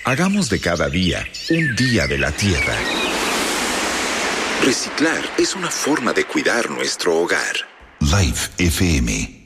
Hagamos de cada día un día de la tierra. Reciclar es una forma de cuidar nuestro hogar. Life FM